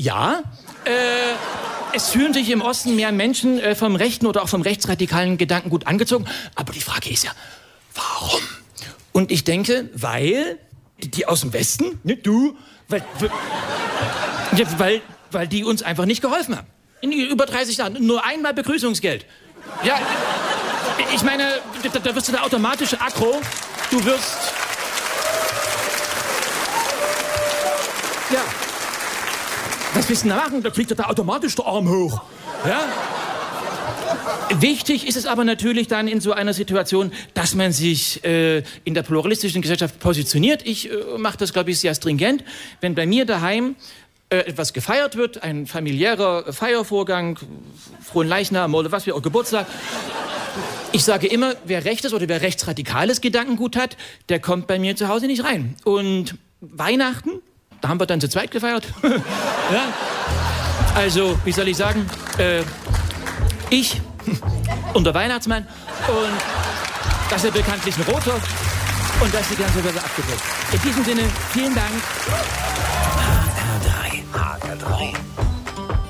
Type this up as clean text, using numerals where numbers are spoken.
Ja, es fühlen sich im Osten mehr Menschen vom rechten oder auch vom rechtsradikalen Gedankengut angezogen. Aber die Frage ist ja, warum? Und ich denke, weil die aus dem Westen, nicht du, weil die uns einfach nicht geholfen haben. In über 30 Jahren. Nur einmal Begrüßungsgeld. Ja, ich meine, da wirst du da automatisch aggro. Du wirst... Ja. Was willst du denn da machen? Da fliegt da automatisch der Arm hoch. Ja? Wichtig ist es aber natürlich dann in so einer Situation, dass man sich in der pluralistischen Gesellschaft positioniert. Ich mache das, glaube ich, sehr stringent. Wenn bei mir daheim etwas gefeiert wird, ein familiärer Feiervorgang, Frohen Leichnam oder was wie auch Geburtstag. Ich sage immer, wer rechtes oder wer rechtsradikales Gedankengut hat, der kommt bei mir zu Hause nicht rein. Und Weihnachten, da haben wir dann zu zweit gefeiert. Ja? Also, wie soll ich sagen, ich und der Weihnachtsmann und das ist ja bekanntlich ein Roter und das ist die ganze Welt abgedeckt. In diesem Sinne, vielen Dank. HR3.